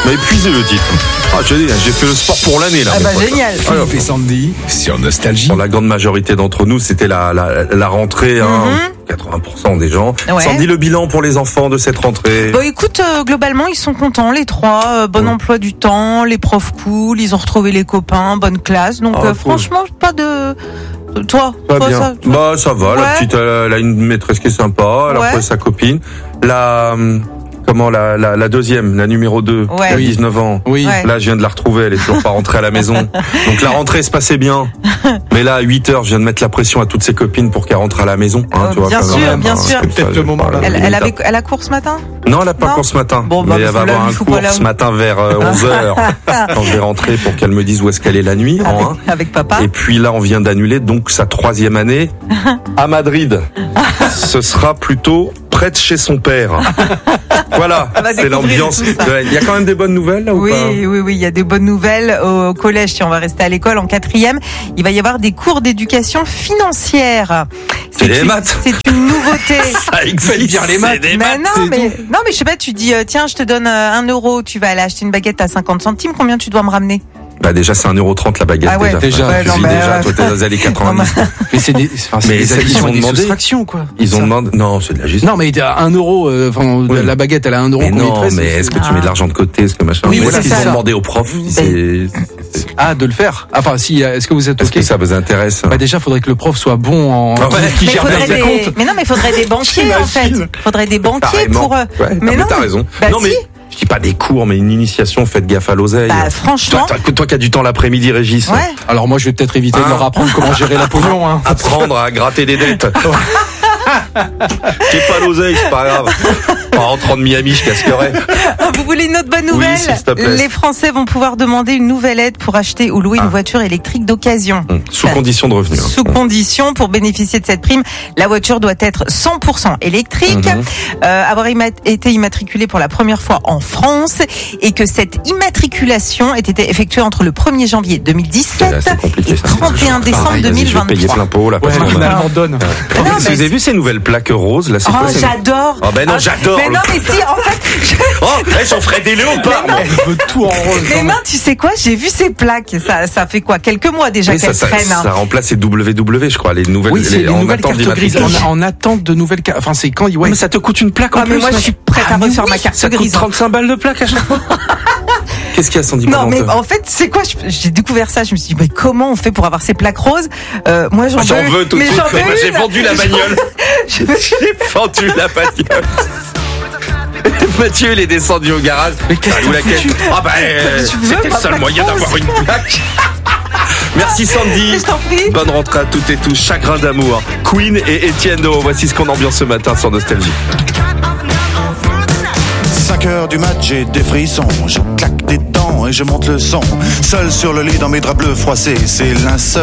m'a épuisé le titre. Je te dis, j'ai fait le sport pour l'année là. Ah bah génial. Philippe et Sandy sur Nostalgie. Pour la grande majorité d'entre nous, c'était la rentrée, 80% des gens. Ouais. Sandy, le bilan pour les enfants de cette rentrée. Bon, écoute, globalement, ils sont contents, les trois. Bon emploi du temps, les profs cool, ils ont retrouvé les copains, bonne classe. Donc, Cool. franchement, pas de... Toi, Pas bien. ça, Ça va, Ouais. la petite, elle a une maîtresse qui est sympa, elle a Ouais. retrouvé sa copine. La deuxième, la numéro 2, Ouais. qui a Oui. 19 ans. Oui. Ouais. Là, je viens de la retrouver, elle est toujours pas rentrée à la maison. Donc la rentrée se passait bien. Mais là, à 8h, je viens de mettre la pression à toutes ses copines pour qu'elle rentre à la maison. Tu vois, bien quand sûr, même, bien sûr. c'est Peut-être le moment là. Elle a cours ce matin? Non, elle a pas Non. cours ce matin. Bon, bah, mais elle va là, avoir il un faut cours pas la- ce matin vers 11h. Quand je vais rentrer pour qu'elle me dise où est-ce qu'elle est la nuit. en un. Avec papa. Et puis là, on vient d'annuler donc sa 3e année à Madrid. Ce sera plutôt près de chez son père. Voilà, On va c'est découvrir l'ambiance. tout ça. Il y a quand même des bonnes nouvelles là ou Oui, pas? oui, il y a des bonnes nouvelles au collège. Si on va rester à l'école en 4e, il va y avoir des cours d'éducation financière. C'est des maths. C'est une nouveauté. Ça existe bien les maths. c'est des Mais maths. non, mais je sais pas, tu dis, tiens, je te donne 1 euro, tu vas aller acheter une baguette à 50 centimes, combien tu dois me ramener? Bah déjà, c'est 1,30€ la baguette. Ah ouais. Déjà. Ouais, Tu non, vis mais, déjà, toi, t'es dans les années 90. Mais c'est des, c'est Mais des ça, ils additions ont et des demandé. soustractions, quoi. Ils ont Ça. demandé. Non, c'est de la gestion. Non, mais à 1 euro, Oui. la baguette, elle a 1 euro. Mais combien de non, treize, mais est-ce que tu mets de l'argent de côté? Est-ce que machin? Oui, Mais voilà, est-ce c'est qu'ils ça. ont demandé aux profs? Ah, de le faire. Enfin, si, est-ce que vous êtes Est-ce OK? que ça vous intéresse? Bah, déjà, faudrait que le prof soit bon en, Ah ouais. qui Mais gère bien ses comptes. mais non, mais il faudrait des banquiers, en fait. T'imagines Faudrait des banquiers Carrément. pour, Ouais, mais non. t'as raison. Bah, non, mais si. je dis pas des cours, mais une initiation, faites gaffe à l'oseille. Bah, franchement. Toi qui as du temps l'après-midi, Régis. Ouais. Alors, moi, je vais peut-être éviter de leur apprendre comment gérer la pognon, hein. Apprendre à gratter des dettes. J'ai pas l'oseille, c'est pas grave. En rentrant de Miami, je casquerai. Vous voulez une autre bonne nouvelle? s'il te plaît. Les Français vont pouvoir demander une nouvelle aide pour acheter ou louer une voiture électrique d'occasion. Sous condition de revenu. Sous condition, pour bénéficier de cette prime, la voiture doit être 100% électrique, avoir été immatriculée pour la première fois en France et que cette immatriculation ait été effectuée entre le 1er janvier 2017 Là, c'est compliqué, et ça. 31 décembre Vas-y, je vais payer 2023. plein pot là. Ouais, parce qu'on a- finalement, donne. Non, Vous mais avez vu ces nouvelles plaques roses là? C'est Oh, quoi, ces- j'adore. Oh ben non, j'adore. Mais non, mais si, en fait, Oh, j'en ferai des léopards. moi. Elle veut tout en rose. mais non, tu sais quoi, j'ai vu ces plaques. Ça fait quoi, quelques mois déjà Oui, qu'elles traînent. ça remplace les WW, je crois, les nouvelles. Oui, c'est les en nouvelles attente cartes grises. d'immatriculation. En attente de nouvelles cartes. Enfin, c'est quand, ouais. Mais ça te coûte une plaque en Ah, plus. mais moi, je mec. suis prête à mais refaire oui, ma carte Ça coûte grise. 35 balles de plaque à chaque fois. Qu'est-ce qu'il y a, Sandy? Non, mais en fait, c'est quoi, j'ai découvert ça, je me suis dit, mais comment on fait pour avoir ces plaques roses? Moi, j'en J'en veux tout de mais suite. j'en veux Moi, j'ai une. vendu la bagnole. J'ai vendu la bagnole. Mathieu, il est descendu au garage. Mais qu'est-ce Où que la t'as caisse foutu Ah bah, tu veux, c'était le ma seul plaque moyen rose. d'avoir une plaque. Merci Sandy. Mais je t'en prie. Bonne rentrée à toutes et tous. Chagrin d'amour. Queen et Étienne Do. Voici ce qu'on ambiance ce matin sur Nostalgie. 5h du mat, j'ai des frissons, je claque des dents et je monte le son. Seul sur le lit dans mes draps bleus froissés, c'est l'insomnie.